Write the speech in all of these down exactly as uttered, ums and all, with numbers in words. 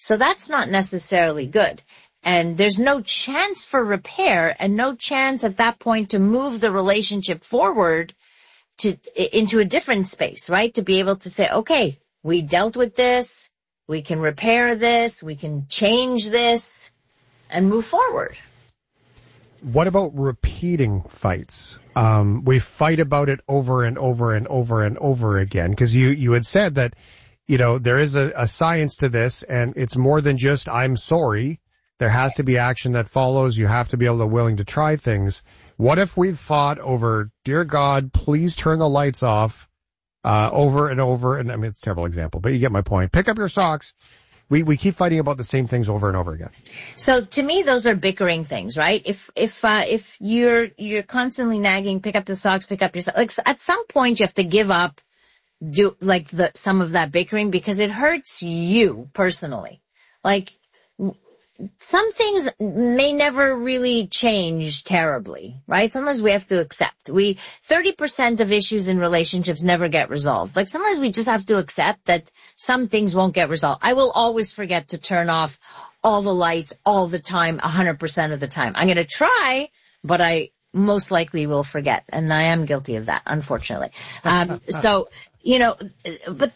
So that's not necessarily good. And there's no chance for repair and no chance at that point to move the relationship forward to into a different space, right? To be able to say, okay, we dealt with this, we can repair this, we can change this and move forward. What about repeating fights? Um, we fight about it over and over and over and over again. Cause you, you had said that, you know, there is a, a science to this and it's more than just I'm sorry. There has to be action that follows. You have to be able to willing to try things. What if we fought over, dear God, please turn the lights off, uh, over and over. And I mean, it's a terrible example, but you get my point. Pick up your socks. We, we keep fighting about the same things over and over again. So to me, those are bickering things, right? If, if, uh, if you're, you're constantly nagging, pick up the socks, pick up your socks, like at some point you have to give up, do, like the, some of that bickering because it hurts you personally. Like, some things may never really change terribly, right? Sometimes we have to accept. We, thirty percent of issues in relationships never get resolved. Like sometimes we just have to accept that some things won't get resolved. I will always forget to turn off all the lights all the time, one hundred percent of the time. I'm going to try, but I most likely will forget. And I am guilty of that, unfortunately. Um, so, you know, but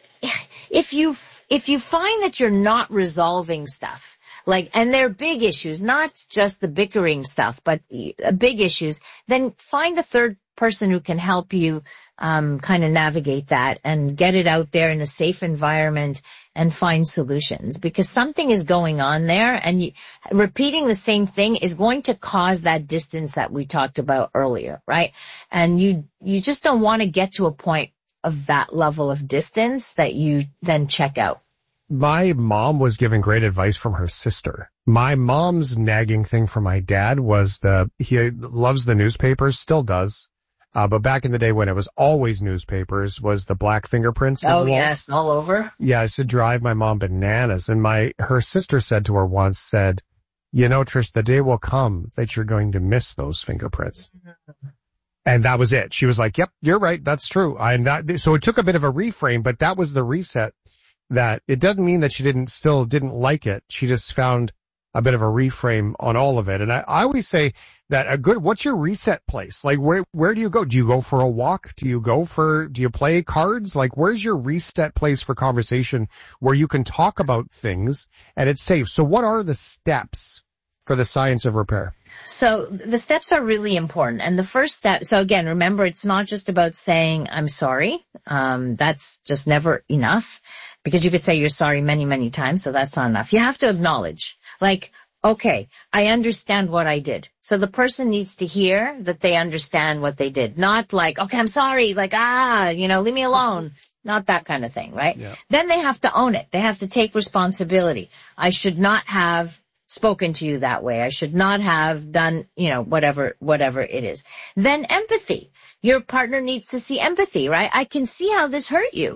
if you, if you find that you're not resolving stuff, like, and they're big issues, not just the bickering stuff, but big issues, then find a third person who can help you, um, kind of navigate that and get it out there in a safe environment and find solutions because something is going on there and you, repeating the same thing is going to cause that distance that we talked about earlier, right? And you, you just don't want to get to a point of that level of distance that you then check out. My mom was given great advice from her sister. My mom's nagging thing for my dad was the, he loves the newspapers, still does. Uh, but back in the day when it was always newspapers was the black fingerprints. Oh yes, all over. Yeah, it used to drive my mom bananas. And my, her sister said to her once, said, you know, Trish, the day will come that you're going to miss those fingerprints. Mm-hmm. And that was it. She was like, yep, you're right. That's true. And that, so it took a bit of a reframe, but that was the reset. That it doesn't mean that she didn't still didn't like it. She just found a bit of a reframe on all of it. And I, I always say that a good, what's your reset place? Like where, where do you go? Do you go for a walk? Do you go for, do you play cards? Like where's your reset place for conversation where you can talk about things and it's safe? So what are the steps for the science of repair? So the steps are really important. And the first step, so again, remember, it's not just about saying, I'm sorry. Um, that's just never enough because you could say you're sorry many, many times. So that's not enough. You have to acknowledge, like, okay, I understand what I did. So the person needs to hear that they understand what they did. Not like, okay, I'm sorry. Like, ah, you know, leave me alone. Not that kind of thing, right? Yeah. Then they have to own it. They have to take responsibility. I should not have spoken to you that way. I should not have done, you know, whatever, whatever it is. Then empathy. Your partner needs to see empathy, right? I can see how this hurt you.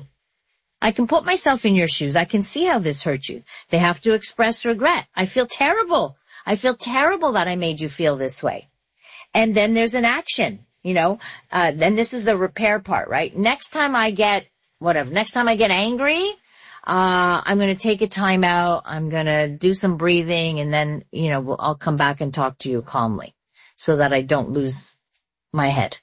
I can put myself in your shoes. I can see how this hurt you. They have to express regret. I feel terrible. I feel terrible that I made you feel this way. And then there's an action, you know, uh, then this is the repair part, right? Next time I get, whatever, next time I get angry, Uh, I'm going to take a time out. I'm going to do some breathing and then, you know, we'll, I'll come back and talk to you calmly so that I don't lose my head.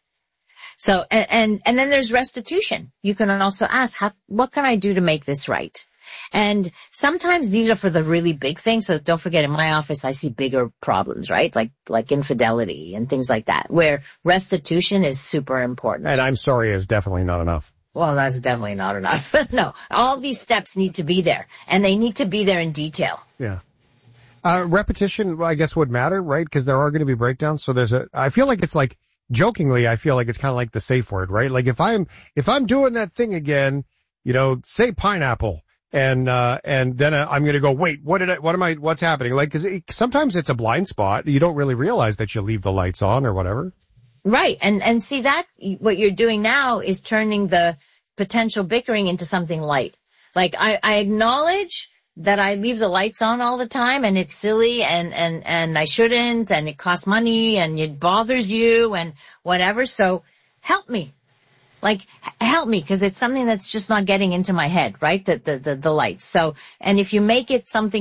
So, and, and, and then there's restitution. You can also ask, how, what can I do to make this right? And sometimes these are for the really big things. So don't forget, in my office, I see bigger problems, right? Like, like infidelity and things like that, where restitution is super important. And I'm sorry is definitely not enough. Well, that's definitely not enough. No, all these steps need to be there, and they need to be there in detail. Yeah. Uh, repetition, I guess, would matter, right? Because there are going to be breakdowns. So there's a, I feel like it's like, jokingly, I feel like it's kind of like the safe word, right? Like if I'm, if I'm doing that thing again, you know, say pineapple, and, uh, and then uh, I'm going to go, wait, what did I, what am I, what's happening? Like, cause it, sometimes it's a blind spot. You don't really realize that you leave the lights on or whatever. Right. And, and see that, what you're doing now is turning the potential bickering into something light. Like I, I acknowledge that I leave the lights on all the time and it's silly and, and, and I shouldn't and it costs money and it bothers you and whatever. So help me. Like, help me, because it's something that's just not getting into my head, right? The, the, the, the lights. So, and if you make it something